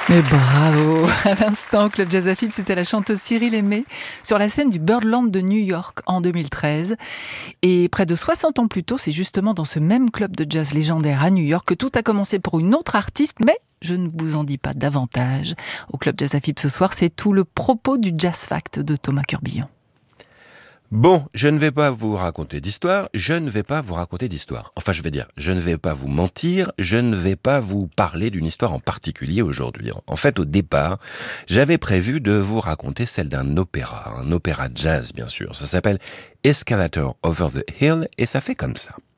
Mais bravo! À l'instant, au Club Jazz Afib, c'était la chanteuse Cyril Aimé sur la scène du Birdland de New York en 2013. Et près de 60 ans plus tôt, c'est justement dans ce même club de jazz légendaire à New York que tout a commencé pour une autre artiste, mais je ne vous en dis pas davantage. Au Club Jazz Afib ce soir, c'est tout le propos du Jazz Fact de Thomas Curbillon. Bon, je ne vais pas vous raconter d'histoire, je ne vais pas vous raconter d'histoire. Enfin, je vais dire, je ne vais pas vous mentir, je ne vais pas vous parler d'une histoire en particulier aujourd'hui. En fait, au départ, j'avais prévu de vous raconter celle d'un opéra, un opéra jazz bien sûr. Ça s'appelle Escalator Over the Hill et ça fait comme ça.